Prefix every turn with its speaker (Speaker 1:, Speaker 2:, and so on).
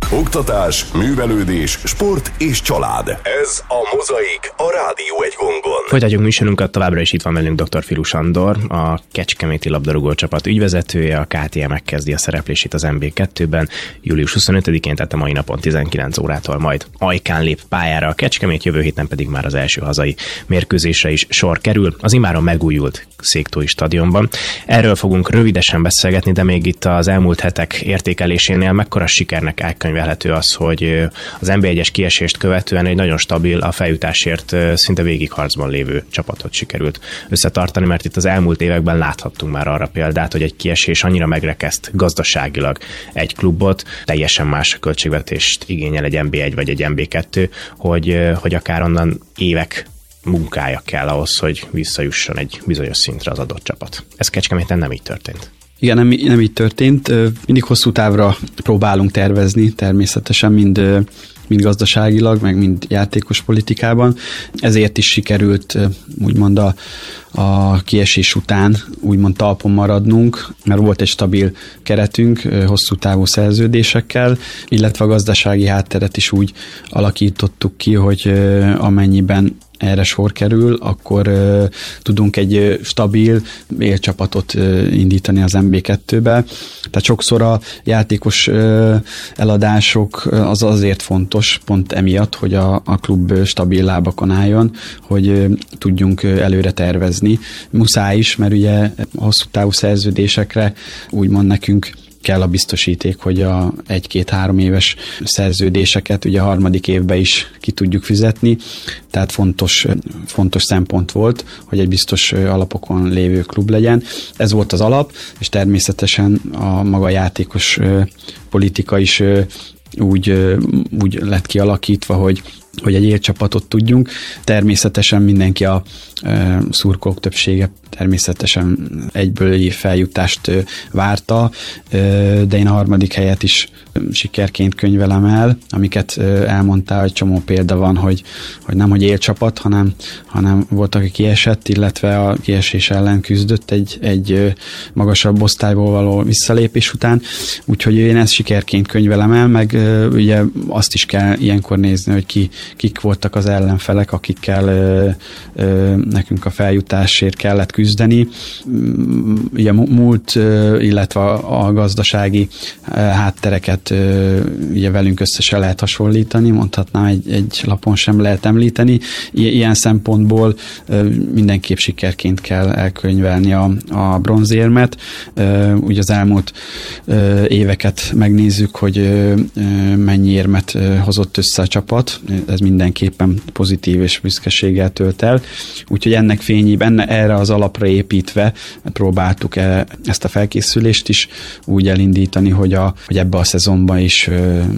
Speaker 1: Oktatás, művelődés, sport és család. Ez a Mozaik, a Rádió Egy Gongon.
Speaker 2: Folytatjuk műsorunkat, továbbra is itt van velünk dr. Filu Sándor, a kecskeméti labdarúgó csapat ügyvezetője, a KTM megkezdi a szereplését az MB2-ben. Július 25-én, tehát a mai napon 19 órától majd Ajkán lép pályára a Kecskemét, jövő héten pedig már az első hazai mérkőzésre is sor kerül az immáron megújult Széktói stadionban. Erről fogunk rövidesen beszélgetni, de még itt az elmúlt hetek értékelésénél mekkora sikernek elkönyvelhető az, hogy az NB1-es kiesést követően egy nagyon stabil, a feljutásért szinte végig harcban lévő csapatot sikerült összetartani, mert itt az elmúlt években láthattunk már arra példát, hogy egy kiesés annyira megrekeszt gazdaságilag egy klubot, teljesen más költségvetést igényel egy NB1 vagy egy NB2, hogy akár onnan évek munkája kell ahhoz, hogy visszajusson egy bizonyos szintre az adott csapat. Ez Kecskeméten nem így történt.
Speaker 3: Igen, nem így történt. Mindig hosszú távra próbálunk tervezni, természetesen mind gazdaságilag, meg mind játékos politikában. Ezért is sikerült úgymond a kiesés után úgymond talpon maradnunk, mert volt egy stabil keretünk, hosszú távú szerződésekkel, illetve a gazdasági hátteret is úgy alakítottuk ki, hogy amennyiben erre sor kerül, akkor tudunk egy stabil élcsapatot indítani az MB2-be. Tehát sokszor a játékos eladások az azért fontos, pont emiatt, hogy a klub stabil lábakon álljon, hogy tudjunk előre tervezni. Muszáj is, mert ugye hosszú távú szerződésekre úgymond nekünk kell a biztosíték, hogy a 1-2-3 éves szerződéseket ugye a harmadik évben is ki tudjuk fizetni, tehát fontos szempont volt, hogy egy biztos alapokon lévő klub legyen. Ez volt az alap, és természetesen a maga játékos politika is úgy lett kialakítva, hogy egy élcsapatot tudjunk. Természetesen mindenki a szurkolók többsége természetesen egyből feljutást várta, de én a harmadik helyet is sikerként könyvelem el, amiket elmondtál, hogy csomó példa van, hogy nem, hogy élcsapat, hanem volt, aki kiesett, illetve a kiesés ellen küzdött egy magasabb osztályból való visszalépés után, úgyhogy én ezt sikerként könyvelem el, meg ugye azt is kell ilyenkor nézni, hogy kik voltak az ellenfelek, akikkel nekünk a feljutásért kellett küzdeni. Ugye múlt, illetve a gazdasági háttereket ugye velünk össze se lehet hasonlítani, mondhatnám egy lapon sem lehet említeni. Ilyen szempontból mindenképp sikerként kell elkönyvelni a bronzérmet. Ugye az elmúlt éveket megnézzük, hogy mennyi érmet hozott össze a csapat. Ez mindenképpen pozitív és büszkeséggel tölt el. Úgyhogy ennek fényében, erre az alapra építve próbáltuk ezt a felkészülést is úgy elindítani, hogy ebbe a szezonban is